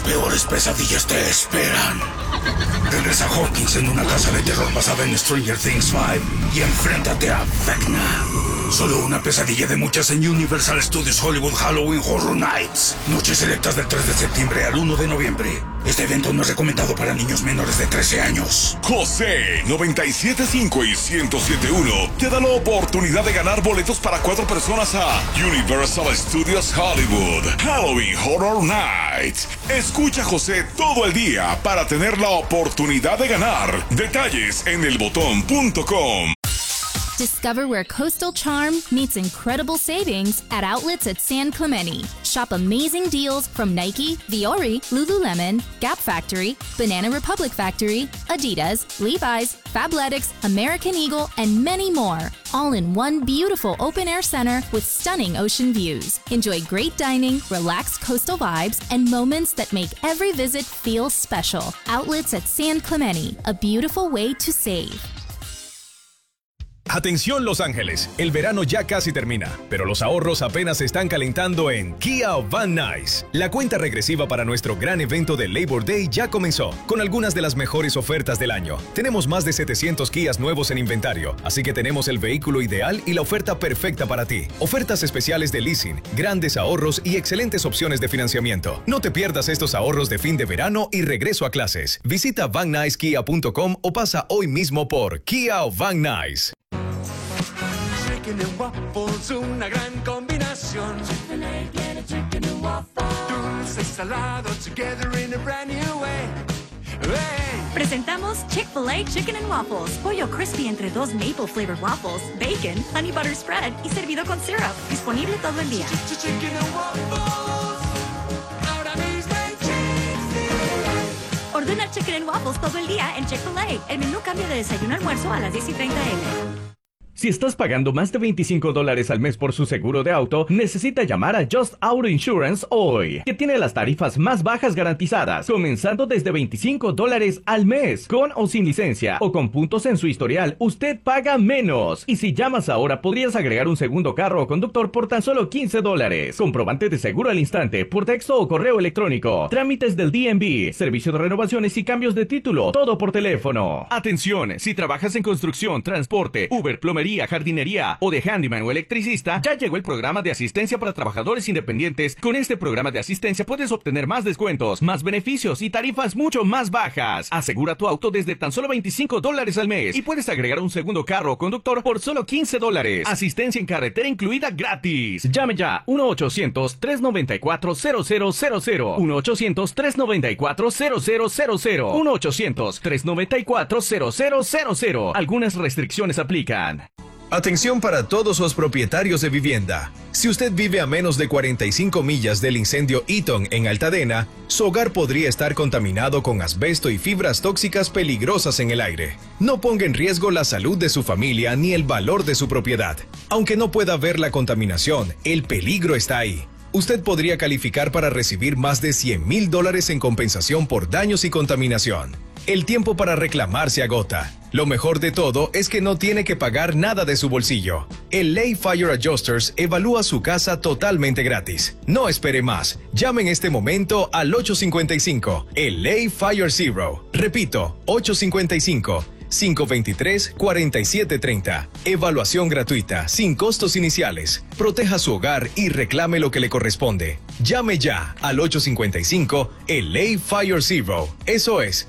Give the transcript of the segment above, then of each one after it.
peores pesadillas te esperan. Regresa Hawkins en una casa de terror basada en Stranger Things 5 y enfréntate a Vecna. Solo una pesadilla de muchas en Universal Studios Hollywood Halloween Horror Nights. Noches selectas del 3 de septiembre al 1 de noviembre. Este evento no es recomendado para niños menores de 13 años. José 97.5 y 107.1 te da la oportunidad de ganar boletos para 4 personas a Universal Studios Hollywood Halloween Horror Nights. Escucha a José todo el día para tener la oportunidad de ganar. Detalles en elbotón.com. Discover where coastal charm meets incredible savings at outlets at San Clemente. Shop amazing deals from Nike, Viore, Lululemon, Gap Factory, Banana Republic Factory, Adidas, Levi's, Fabletics, American Eagle, and many more. All in one beautiful open-air center with stunning ocean views. Enjoy great dining, relaxed coastal vibes, and moments that make every visit feel special. Outlets at San Clemente, a beautiful way to save. Atención Los Ángeles, el verano ya casi termina, pero los ahorros apenas se están calentando en Kia of Van Nuys. La cuenta regresiva para nuestro gran evento de Labor Day ya comenzó, con algunas de las mejores ofertas del año. Tenemos más de 700 Kias nuevos en inventario, así que tenemos el vehículo ideal y la oferta perfecta para ti. Ofertas especiales de leasing, grandes ahorros y excelentes opciones de financiamiento. No te pierdas estos ahorros de fin de verano y regreso a clases. Visita VanNuysKia.com o pasa hoy mismo por Kia of Van Nuys. Chicken and waffles, una gran combinación. Chick-fil-A, get a chicken and waffle. Dulce y salado together in a brand new way. Hey. Presentamos Chick-fil-A Chicken and Waffles. Pollo crispy entre 2 maple flavored waffles, bacon, honey butter spread y servido con syrup. Disponible todo el día. Chicken and waffles. Ahora mismo en Chick-fil-A. Ordena Chicken and Waffles todo el día en Chick-fil-A. El menú cambia de desayuno a almuerzo a las 10:30 a.m. Si estás pagando más de $25 al mes por su seguro de auto, necesita llamar a Just Auto Insurance hoy, que tiene las tarifas más bajas garantizadas, comenzando desde $25 al mes. Con o sin licencia, o con puntos en su historial, usted paga menos. Y si llamas ahora, podrías agregar un segundo carro o conductor por tan solo $15. Comprobante de seguro al instante, por texto o correo electrónico. Trámites del DMV, servicio de renovaciones y cambios de título, todo por teléfono. Atención, si trabajas en construcción, transporte, Uber, plomería, jardinería o de handyman o electricista, ya llegó el programa de asistencia para trabajadores independientes. Con este programa de asistencia puedes obtener más descuentos, más beneficios y tarifas mucho más bajas. Asegura tu auto desde tan solo $25 al mes y puedes agregar un segundo carro o conductor por solo $15. Asistencia en carretera incluida gratis. Llame ya 1-800-394-0000 1-800-394-0000 1-800-394-0000. Algunas restricciones aplican. Atención para todos los propietarios de vivienda. Si usted vive a menos de 45 millas del incendio Eaton en Altadena, su hogar podría estar contaminado con asbesto y fibras tóxicas peligrosas en el aire. No ponga en riesgo la salud de su familia ni el valor de su propiedad. Aunque no pueda ver la contaminación, el peligro está ahí. Usted podría calificar para recibir más de $100,000 en compensación por daños y contaminación. El tiempo para reclamar se agota. Lo mejor de todo es que no tiene que pagar nada de su bolsillo. El LA Fire Adjusters evalúa su casa totalmente gratis. No espere más. Llame en este momento al 855, el LA Fire Zero. Repito, 855-523-4730. Evaluación gratuita, sin costos iniciales. Proteja su hogar y reclame lo que le corresponde. Llame ya al 855 LA Fire Zero. Eso es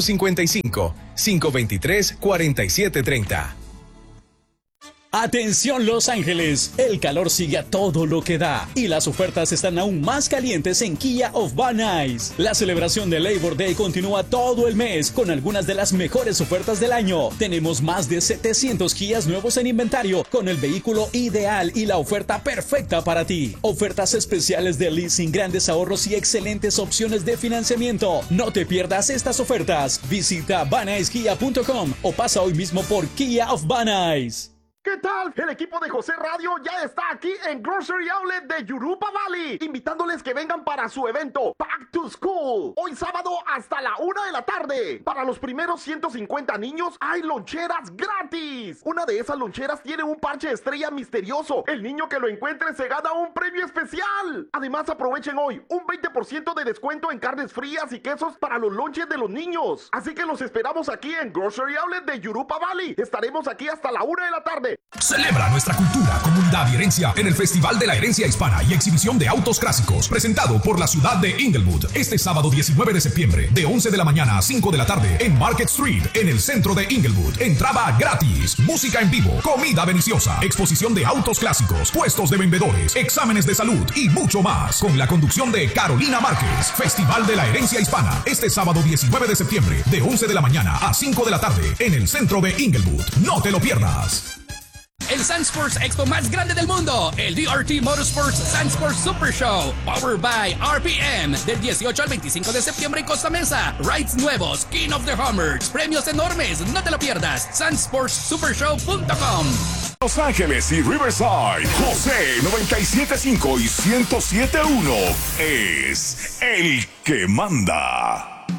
855-523-4730. Atención Los Ángeles, el calor sigue a todo lo que da y las ofertas están aún más calientes en Kia of Van Nuys. La celebración de Labor Day continúa todo el mes con algunas de las mejores ofertas del año. Tenemos más de 700 Kias nuevos en inventario con el vehículo ideal y la oferta perfecta para ti. Ofertas especiales de leasing, grandes ahorros y excelentes opciones de financiamiento. No te pierdas estas ofertas. Visita VanNuysKia.com o pasa hoy mismo por Kia of Van Nuys. ¿Qué ¿Qué tal? El equipo de José Radio ya está aquí en Grocery Outlet de Jurupa Valley, invitándoles que vengan para su evento Back to School, hoy sábado hasta la 1 de la tarde. Para los primeros 150 niños hay loncheras gratis. Una de esas loncheras tiene un parche estrella misterioso. El niño que lo encuentre se gana un premio especial. Además, aprovechen hoy un 20% de descuento en carnes frías y quesos para los lonches de los niños. Así que los esperamos aquí en Grocery Outlet de Jurupa Valley. Estaremos aquí hasta la 1 de la tarde. Celebra nuestra cultura, comunidad y herencia en el Festival de la Herencia Hispana y Exhibición de Autos Clásicos, presentado por la ciudad de Inglewood, este sábado 19 de septiembre, de 11 de la mañana a 5 de la tarde, en Market Street, en el centro de Inglewood. Entrada gratis, música en vivo, comida deliciosa, exposición de autos clásicos, puestos de vendedores, exámenes de salud y mucho más, con la conducción de Carolina Márquez. Festival de la Herencia Hispana, este sábado 19 de septiembre, de 11 de la mañana a 5 de la tarde, en el centro de Inglewood. No te lo pierdas. El Sun Sports Expo más grande del mundo, el DRT Motorsports Sun Sports Super Show, powered by RPM, del 18 al 25 de septiembre en Costa Mesa. Rides nuevos, King of the Hummers, premios enormes, no te lo pierdas. sunsportssupershow.com. Los Ángeles y Riverside, José 97.5 y 107.1 es el que manda.